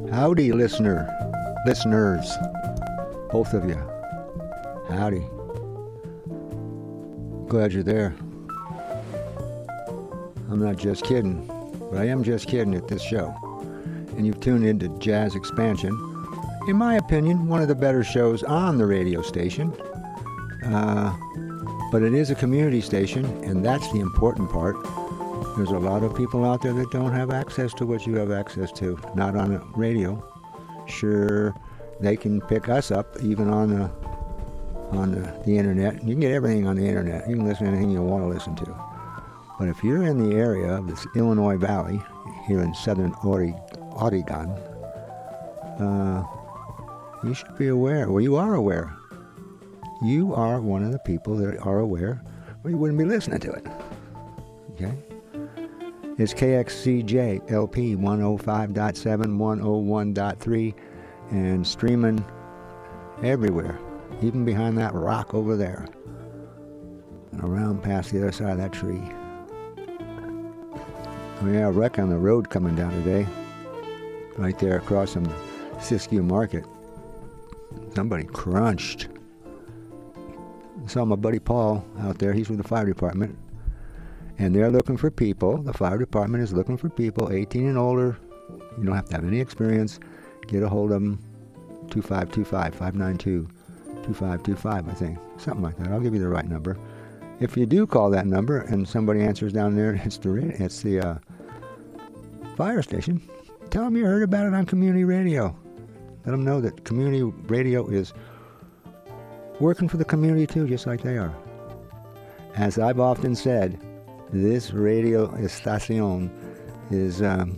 Howdy, listeners, both of you. Howdy. Glad you're there. I'm not just kidding, but I am just kidding at this show. And you've tuned into Jazz Expansion. In my opinion, one of the better shows on the radio station. But it is a community station, and that's the important part. There's a lot of people out there that don't have access to what you have access to, not on the radio. Sure, they can pick us up even on the internet. You can get everything on the internet. You can listen to anything you want to listen to. But if you're in the area of this Illinois Valley, here in southern Oregon, you should be aware. Well, you are aware. You are one of the people that are aware, or you wouldn't be listening to it. Okay? It's KXCJ LP 105.7, 101.3, and streaming everywhere, even behind that rock over there, and around past the other side of that tree. Oh yeah, a wreck on the road coming down today, right there across from Siskiyou Market. Somebody crunched. I saw my buddy Paul out there. He's with the fire department. And they're looking for people. The fire department is looking for people 18 and older. You don't have to have any experience. Get a hold of them. 2525-592-2525, I think. Something like that. I'll give you the right number. If you do call that number and somebody answers down there, it's the fire station. Tell them you heard about it on community radio. Let them know that community radio is working for the community too, just like they are. As I've often said, this radio estación is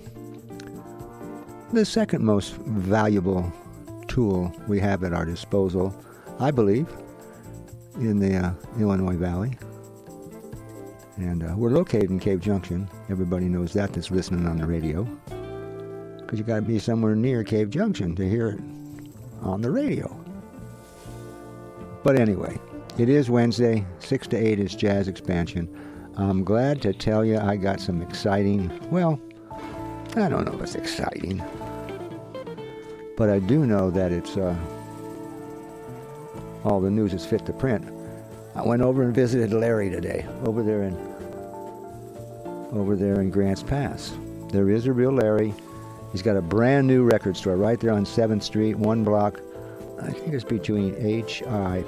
the second most valuable tool we have at our disposal, I believe, in the Illinois Valley. And we're located in Cave Junction. Everybody knows that that's listening on the radio. Because you got to be somewhere near Cave Junction to hear it on the radio. But anyway, it is Wednesday, 6 to 8 is Jazz Expansion. I'm glad to tell you I got some exciting, well, I don't know if it's exciting, but I do know that it's, all the news is fit to print. I went over and visited Larry today, over there in Grants Pass. There is a real Larry. He's got a brand new record store right there on 7th Street, one block. I think it's between H and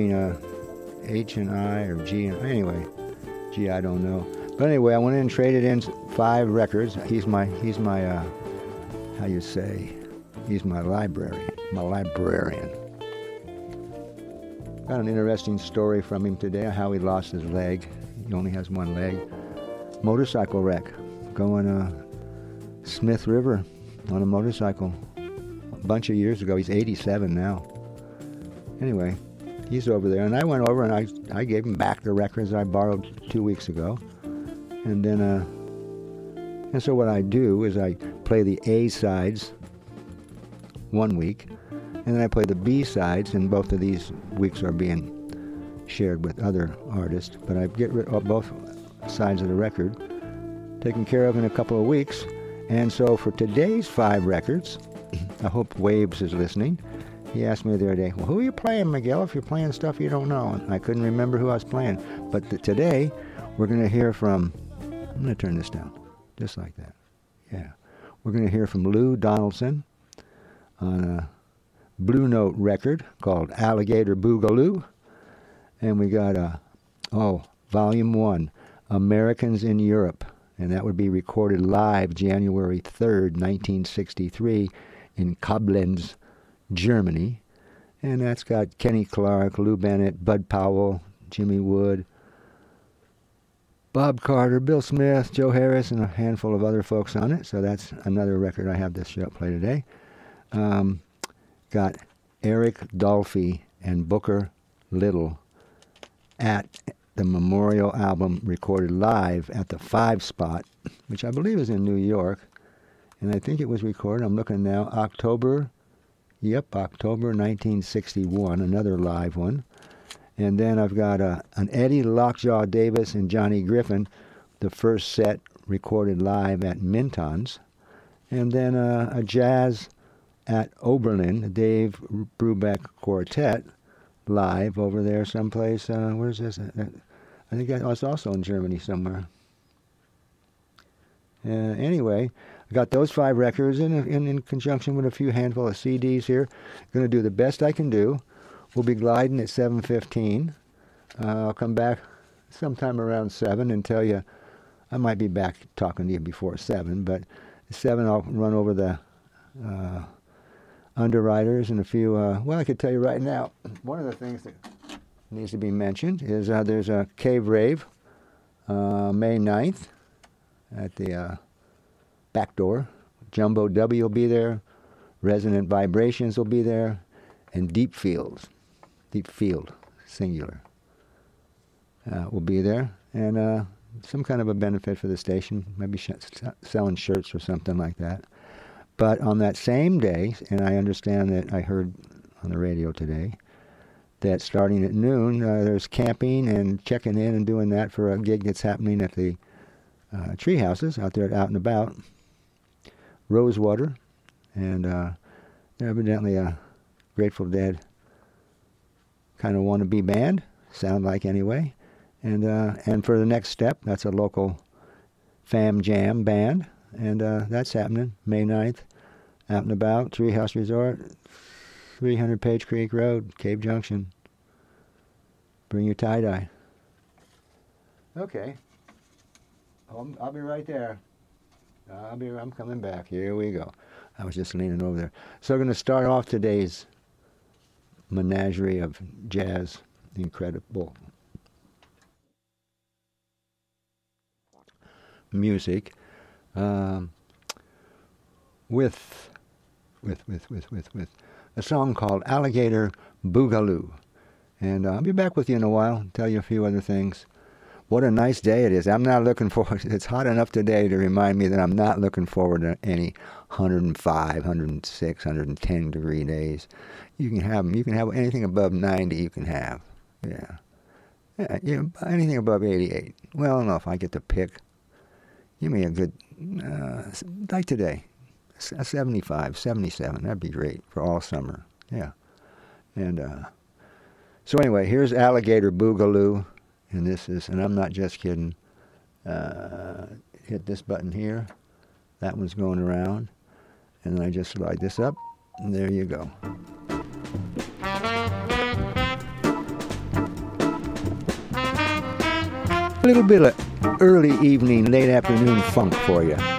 I, or G and, anyway, G, I don't know. But anyway, I went in and traded in 5 records. He's my he's my librarian. Got an interesting story from him today, how he lost his leg. He only has one leg. Motorcycle wreck, going Smith River on a motorcycle a bunch of years ago. He's 87 now. Anyway, he's over there, and I went over and I gave him back the records I borrowed 2 weeks ago. And then, and so what I do is I play the A sides 1 week, and then I play the B sides, and both of these weeks are being shared with other artists. But I get rid of both sides of the record taken care of in a couple of weeks. And so for today's 5 records, I hope Waves is listening. He asked me the other day, well, who are you playing, Miguel, if you're playing stuff you don't know? And I couldn't remember who I was playing. But today, we're going to hear from, I'm going to turn this down, just like that. Yeah. We're going to hear from Lou Donaldson on a Blue Note record called Alligator Boogaloo. And we got, Volume 1, Americans in Europe. And that would be recorded live January 3rd, 1963 in Koblenz, Germany. And that's got Kenny Clarke, Lou Bennett, Bud Powell, Jimmy Wood, Bob Carter, Bill Smith, Joe Harris, and a handful of other folks on it. So that's another record I have this show play today. Got Eric Dolphy and Booker Little at the Memorial album recorded live at the 5 Spot, which I believe is in New York. And I think it was recorded, I'm looking now, October 1961, another live one. And then I've got an Eddie Lockjaw Davis and Johnny Griffin, the first set recorded live at Minton's. And then a jazz at Oberlin, the Dave Brubeck Quartet, live over there someplace. Where's this? I think that was also in Germany somewhere. Anyway, I got those 5 records in conjunction with a few handful of CDs here. Going to do the best I can do. We'll be gliding at 7:15. I'll come back sometime around 7 and tell you. I might be back talking to you before 7, but at 7 I'll run over the underwriters and a few. Well, I could tell you right now, one of the things that needs to be mentioned is there's a Cave Rave May 9th at the back door. Jumbo W will be there, Resonant Vibrations will be there, and Deep Field, singular, will be there. And some kind of a benefit for the station, maybe selling shirts or something like that. But on that same day, and I understand that I heard on the radio today, that starting at noon, there's camping and checking in and doing that for a gig that's happening at the tree houses out there at Out and About, Rosewater, and they're evidently a Grateful Dead kind of wannabe band, sound like anyway. And for the next step, that's a local Fam Jam band, and that's happening May 9th, Out and About, Treehouse Resort, 300 Page Creek Road, Cave Junction. Bring your tie-dye. Okay. I'll be right there. I'm coming back. Here we go. I was just leaning over there. So we're going to start off today's menagerie of jazz, incredible music, with a song called Alligator Boogaloo. And I'll be back with you in a while, tell you a few other things. What a nice day it is. I'm not looking forward. It's hot enough today to remind me that I'm not looking forward to any 105, 106, 110 degree days. You can have them. You can have anything above 90 you can have. Yeah. Anything above 88. Well enough, I get to pick. Give me a good, like today, a 75, 77. That'd be great for all summer. Yeah. And so anyway, here's Alligator Boogaloo. And this is, and I'm not just kidding, hit this button here. That one's going around. And then I just slide this up. And there you go. A little bit of early evening, late afternoon funk for you.